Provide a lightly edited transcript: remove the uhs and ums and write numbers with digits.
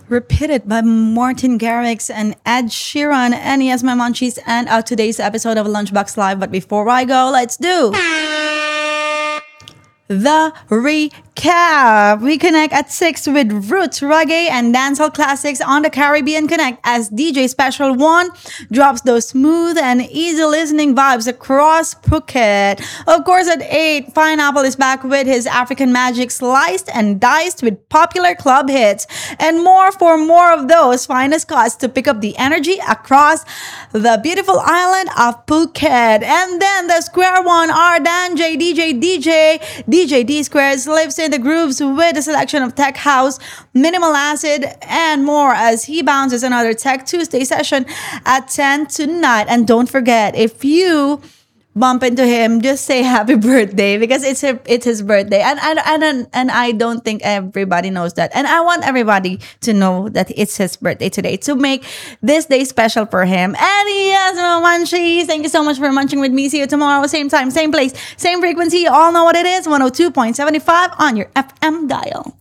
Repeated by Martin Garrix and Ed Sheeran. And yes, my munchies, and today's episode of Lunchbox Live. But before I go, let's do the recap. We connect at 6 with roots, reggae, and dancehall classics on the Caribbean Connect as DJ Special One drops those smooth and easy listening vibes across Phuket. Of course, at 8, Pineapple is back with his African magic sliced and diced with popular club hits. And more for more of those finest cuts to pick up the energy across the beautiful island of Phuket. And then the square one, Ardan DJ D Squares lives in the grooves with a selection of tech house, minimal acid, and more as he bounces another Tech Tuesday session at 10 tonight. And don't forget, if you bump into him, just say happy birthday because it's his birthday, and I don't think everybody knows that, and I want everybody to know that it's his birthday today to make this day special for him. And yes, my munchies, thank you so much for munching with me. See you tomorrow, same time, same place, same frequency. You all know what it is, 102.75 on your FM dial.